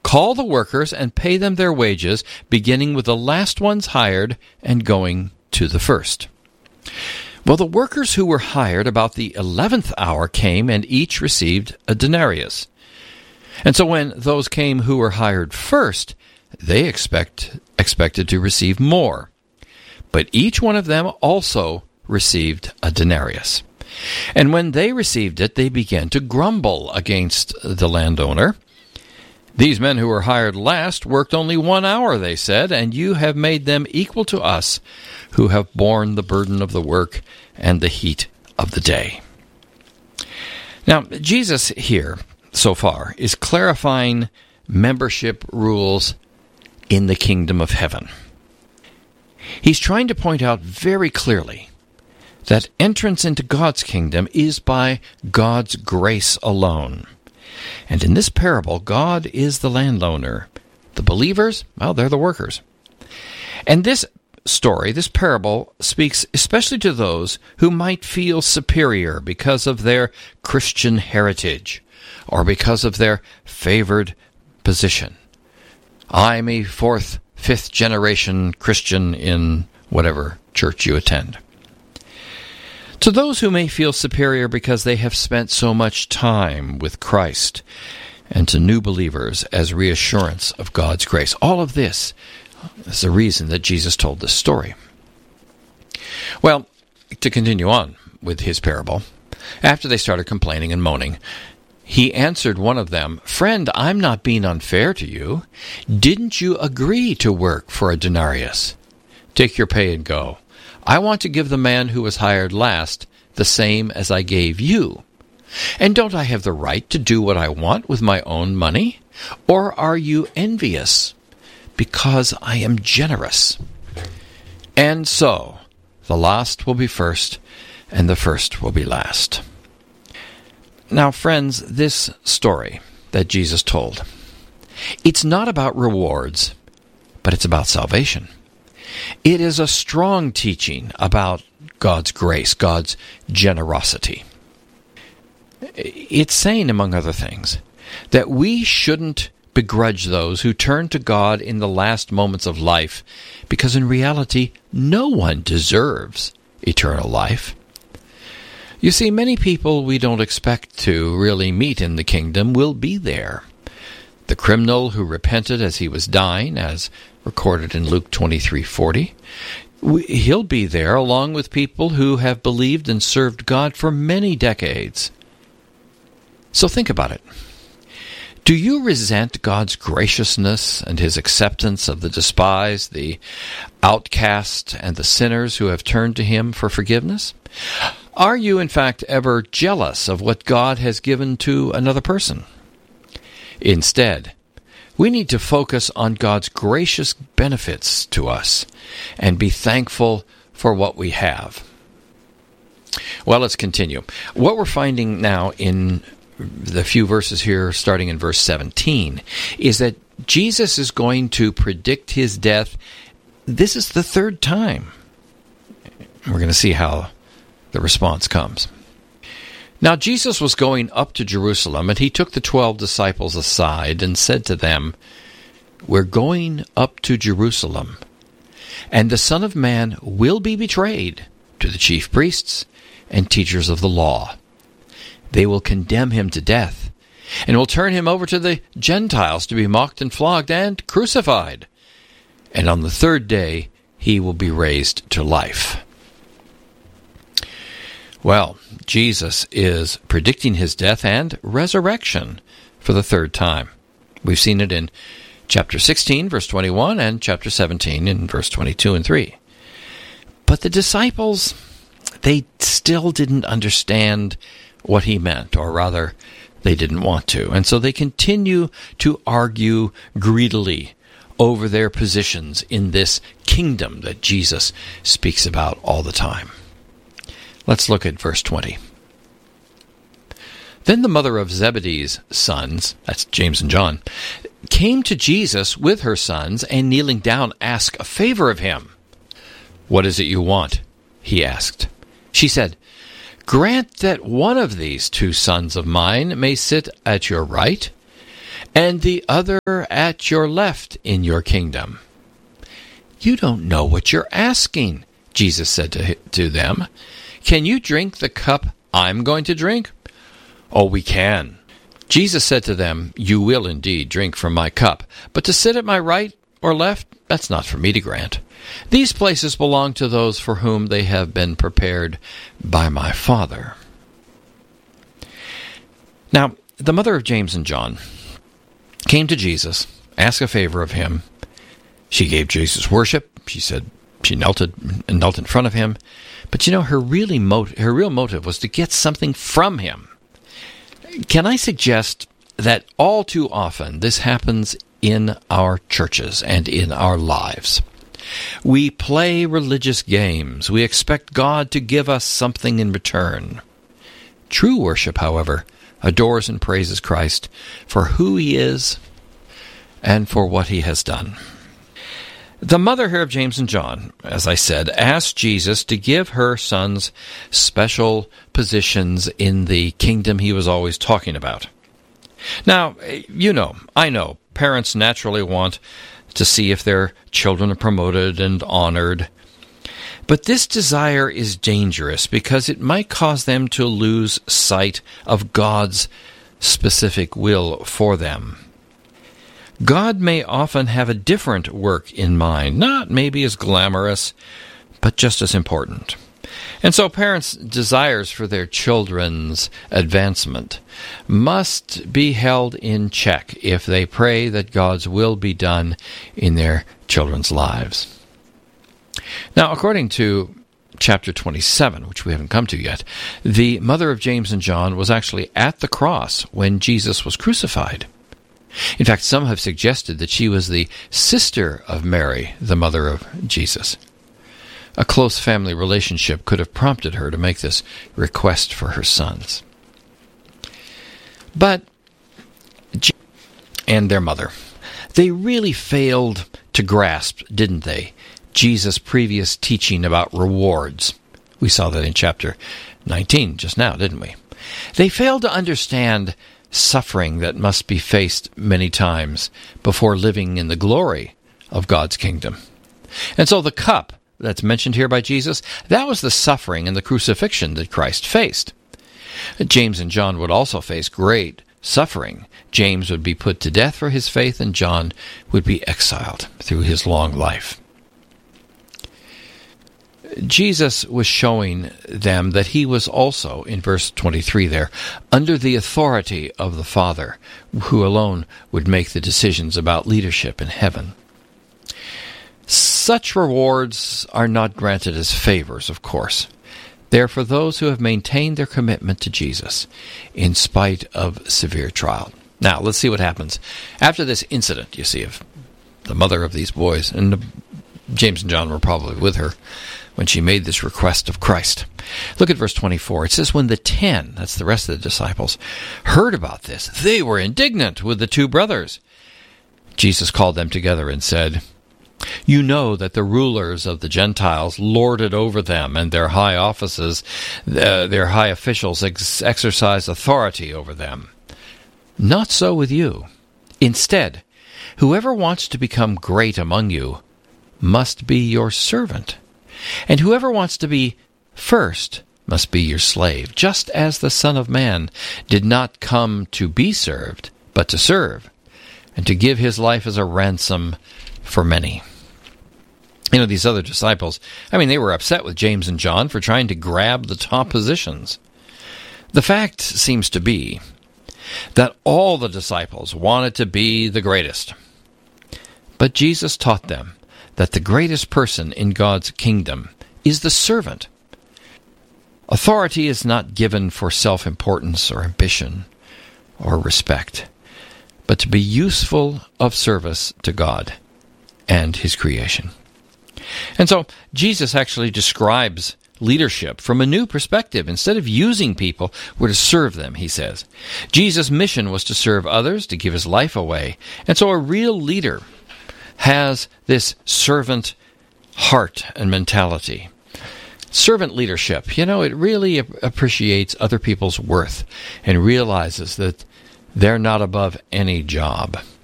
Call the workers and pay them their wages, beginning with the last ones hired and going to the first." Well, the workers who were hired about the 11th hour came, and each received a denarius. And so when those came who were hired first, they expected to receive more. But each one of them also received a denarius. And when they received it, they began to grumble against the landowner. "These men who were hired last worked only 1 hour," they said, "and you have made them equal to us who have borne the burden of the work and the heat of the day." Now, Jesus here, so far, is clarifying membership rules in the kingdom of heaven. He's trying to point out very clearly that entrance into God's kingdom is by God's grace alone. And in this parable, God is the landowner. The believers, well, they're the workers. And this story, this parable, speaks especially to those who might feel superior because of their Christian heritage or because of their favored position. I'm a fourth, fifth generation Christian in whatever church you attend. To those who may feel superior because they have spent so much time with Christ, and to new believers as reassurance of God's grace. All of this is the reason that Jesus told this story. Well, to continue on with his parable, after they started complaining and moaning, he answered one of them, "Friend, I'm not being unfair to you. Didn't you agree to work for a denarius? Take your pay and go. I want to give the man who was hired last the same as I gave you. And don't I have the right to do what I want with my own money? Or are you envious because I am generous?" And so, the last will be first, and the first will be last. Now, friends, this story that Jesus told, it's not about rewards, but it's about salvation. It is a strong teaching about God's grace, God's generosity. It's saying, among other things, that we shouldn't begrudge those who turn to God in the last moments of life, because in reality, no one deserves eternal life. You see, many people we don't expect to really meet in the kingdom will be there. The criminal who repented as he was dying, as recorded in Luke 23:40, he'll be there along with people who have believed and served God for many decades. So think about it. Do you resent God's graciousness and his acceptance of the despised, the outcast, and the sinners who have turned to him for forgiveness? Are you, in fact, ever jealous of what God has given to another person? Instead, we need to focus on God's gracious benefits to us and be thankful for what we have. Well, let's continue. What we're finding now in the few verses here, starting in verse 17, is that Jesus is going to predict his death. This is the third time. We're going to see how the response comes. Now Jesus was going up to Jerusalem, and he took the 12 disciples aside and said to them, "We're going up to Jerusalem, and the Son of Man will be betrayed to the chief priests and teachers of the law. They will condemn him to death, and will turn him over to the Gentiles to be mocked and flogged and crucified. And on the third day he will be raised to life." Well, Jesus is predicting his death and resurrection for the third time. We've seen it in chapter 16, verse 21, and chapter 17 in verse 22 and 3. But the disciples, they still didn't understand what he meant, or rather, they didn't want to. And so they continue to argue greedily over their positions in this kingdom that Jesus speaks about all the time. Let's look at verse 20. Then the mother of Zebedee's sons, that's James and John, came to Jesus with her sons, and kneeling down asked a favor of him. "What is it you want?" he asked. She said, "Grant that one of these 2 sons of mine may sit at your right, and the other at your left in your kingdom." "You don't know what you're asking," Jesus said to them. "Can you drink the cup I'm going to drink?" "Oh, we can." Jesus said to them, "You will indeed drink from my cup, but to sit at my right or left, that's not for me to grant. These places belong to those for whom they have been prepared by my Father." Now, the mother of James and John came to Jesus, asked a favor of him. She gave Jesus worship. She said she knelt in front of him. But her real motive was to get something from him. Can I suggest that all too often this happens in our churches and in our lives? We play religious games. We expect God to give us something in return. True worship, however, adores and praises Christ for who he is and for what he has done. The mother here of James and John, as I said, asked Jesus to give her sons special positions in the kingdom he was always talking about. Now, I know, parents naturally want to see if their children are promoted and honored. But this desire is dangerous because it might cause them to lose sight of God's specific will for them. God may often have a different work in mind, not maybe as glamorous, but just as important. And so parents' desires for their children's advancement must be held in check if they pray that God's will be done in their children's lives. Now, according to chapter 27, which we haven't come to yet, the mother of James and John was actually at the cross when Jesus was crucified. In fact, some have suggested that she was the sister of Mary, the mother of Jesus. A close family relationship could have prompted her to make this request for her sons. But and their mother, they really failed to grasp, didn't they, Jesus' previous teaching about rewards. We saw that in chapter 19 just now, didn't we? They failed to understand suffering that must be faced many times before living in the glory of God's kingdom. And so the cup that's mentioned here by Jesus, that was the suffering and the crucifixion that Christ faced. James and John would also face great suffering. James would be put to death for his faith, and John would be exiled through his long life. Jesus was showing them that he was also, in verse 23 there, under the authority of the Father, who alone would make the decisions about leadership in heaven. Such rewards are not granted as favors, of course. They are for those who have maintained their commitment to Jesus in spite of severe trial. Now, let's see what happens after this incident, you see, of the mother of these boys, and James and John were probably with her when she made this request of Christ. Look at verse 24. It says, when the 10, that's the rest of the disciples, heard about this, they were indignant with the two brothers. Jesus called them together and said, "You know that the rulers of the Gentiles lord it over them, and their high offices, their high officials exercise authority over them. Not so with you. Instead, whoever wants to become great among you must be your servant. And whoever wants to be first must be your slave, just as the Son of Man did not come to be served, but to serve, and to give his life as a ransom for many." These other disciples, they were upset with James and John for trying to grab the top positions. The fact seems to be that all the disciples wanted to be the greatest. But Jesus taught them that the greatest person in God's kingdom is the servant. Authority is not given for self-importance or ambition or respect, but to be useful of service to God and his creation. And so Jesus actually describes leadership from a new perspective. Instead of using people, we're to serve them, he says. Jesus' mission was to serve others, to give his life away. And so a real leader has this servant heart and mentality. Servant leadership, it really appreciates other people's worth and realizes that They're not above any job.